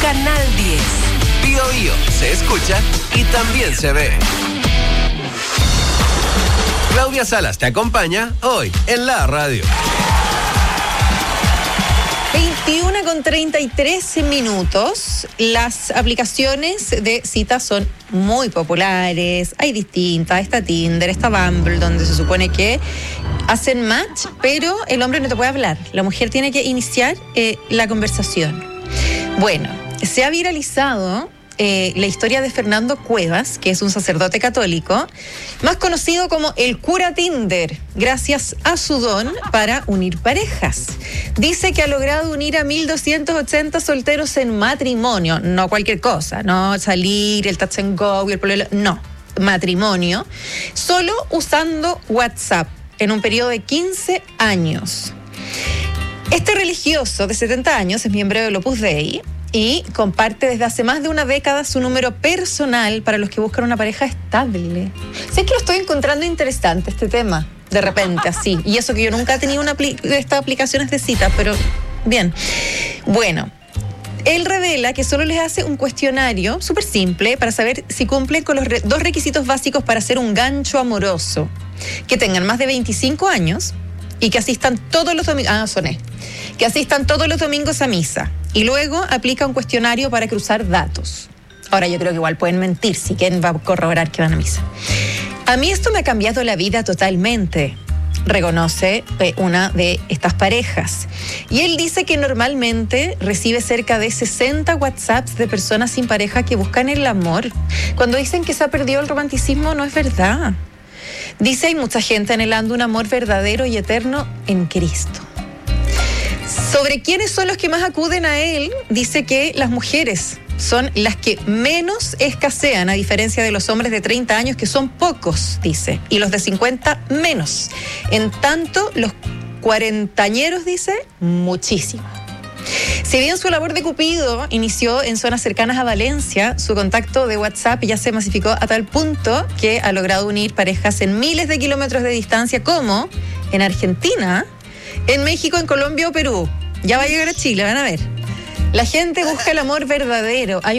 Canal 10. Bío Bío se escucha y también se ve. Claudia Salas te acompaña hoy en la radio. 21:33. Las aplicaciones de citas son muy populares. Hay distintas. Está Tinder, está Bumble, donde se supone que hacen match, pero el hombre no te puede hablar. La mujer tiene que iniciar la conversación. Bueno, se ha viralizado la historia de Fernando Cuevas, que es un sacerdote católico, más conocido como el cura Tinder, gracias a su don para unir parejas. Dice que ha logrado unir a 1.280 solteros en matrimonio, no cualquier cosa, no salir, el touch and go y el pololo, no, matrimonio, solo usando WhatsApp en un periodo de 15 años. Este religioso de 70 años es miembro del Opus Dei y comparte desde hace más de una década su número personal para los que buscan una pareja estable. Sé que lo estoy encontrando interesante este tema, de repente, así. Y eso que yo nunca he tenido estas aplicaciones de citas, pero bien. Bueno, él revela que solo les hace un cuestionario súper simple para saber si cumplen con los dos requisitos básicos para ser un gancho amoroso. Que tengan más de 25 años y que asistan todos los domingos. Que asistan todos los domingos a misa. Y luego aplica un cuestionario para cruzar datos. Ahora yo creo que igual pueden mentir si quieren va a corroborar que van a misa. A mí esto me ha cambiado la vida totalmente, reconoce una de estas parejas. Y él dice que normalmente recibe cerca de 60 WhatsApps de personas sin pareja que buscan el amor. Cuando dicen que se ha perdido el romanticismo, no es verdad. Dice, hay mucha gente anhelando un amor verdadero y eterno en Cristo. Sobre quiénes son los que más acuden a él, dice que las mujeres son las que menos escasean, a diferencia de los hombres de 30 años, que son pocos, dice, y los de 50 menos. En tanto, los cuarentañeros, dice, muchísimo. Si bien su labor de Cupido inició en zonas cercanas a Valencia, su contacto de WhatsApp ya se masificó a tal punto que ha logrado unir parejas en miles de kilómetros de distancia, como en Argentina, en México, en Colombia o Perú. Ya va a llegar a Chile, van a ver. La gente busca el amor verdadero. Hay